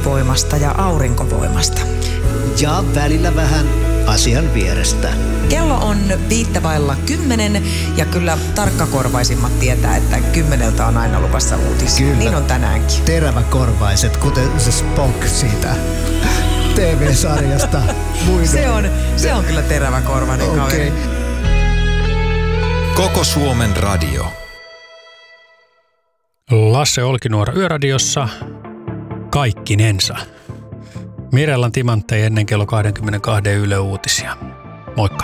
tuulivoimasta ja aurinkovoimasta. Ja välillä vähän asian vierestä. Kello on 9:05 ja kyllä tarkkakorvaisimmat tietää, että 10 on aina luvassa uutisia. Kyllä. Niin on tänäänkin. Teräväkorvaiset, kuten se Spock siitä TV-sarjasta. Se on kyllä teräväkorvainen kaveri. Koko Suomen radio. Lasse Olkinuora Yöradiossa kaikkinensa. Mirellan timantteja ennen kello 22 Yle Uutisia. Moikka.